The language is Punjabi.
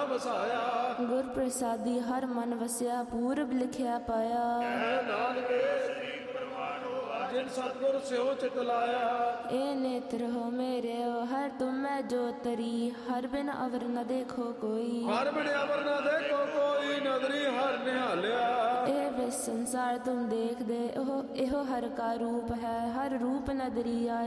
ਵਸਾਇਆ। ਗੁਰ ਪ੍ਰਸਾਦੀ ਹਰ ਮਨ ਵਸਿਆ, ਪੂਰਬ ਲਿਖਿਆ ਪਾਇਆ। ਕਹਿ ਨਾਨਕ ਜਿਨ ਸਤਿਗੁਰ ਸਿਓ ਚਿਤ ਲਾਇਆ। ਏ ਨੇਤਰ ਹੋ ਮੇਰੇ ਹਰ ਤੁਮੈ ਜੋ ਤਰੀ, ਹਰ ਬਿਨ ਅਵਰ ਨ ਦੇਖੋ ਕੋਈ। ਹਰ ਬਿਨ ਅਵਰ ਨ ਦੇਖੋ ਕੋਈ, ਨਦਰੀ ਹਰ ਨਿਹਾਲਿਆ। ਇਹ ਵਿਸ ਸੰਸਾਰ ਤੁਮ ਦੇਖਦੇ, ਇਹੋ ਹਰ ਕਾ ਰੂਪ ਹੈ, ਹਰ ਰੂਪ ਨਦਰੀ ਆਇਆ।